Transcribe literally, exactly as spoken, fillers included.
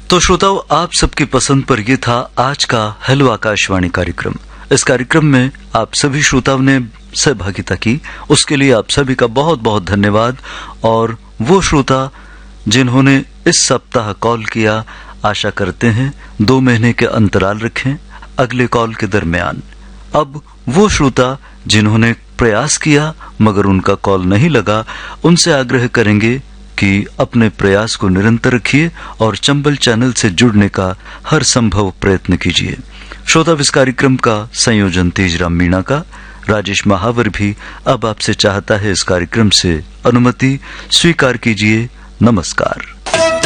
तो श्रोताओं, आप सबकी पसंद पर यह था आज का हेलो आकाशवाणी कार्यक्रम। इस कार्यक्रम में आप सभी श्रोताओं ने सहभागिता की, उसके लिए आप सभी का बहुत बहुत धन्यवाद। और वो श्रोता जिन्होंने इस सप्ताह कॉल किया, आशा करते हैं दो महीने के अंतराल रखें अगले कॉल के दरमियान। अब वो श्रोता जिन्होंने प्रयास किया मगर उनका कॉल नहीं लगा, उनसे आग्रह करेंगे कि अपने प्रयास को निरंतर रखिए और चंबल चैनल से जुड़ने का हर संभव प्रयत्न कीजिए। श्रोता, इस कार्यक्रम का संयोजन तेजराम मीणा का। राजेश महावर भी अब आपसे चाहता है इस कार्यक्रम से अनुमति स्वीकार कीजिए। नमस्कार।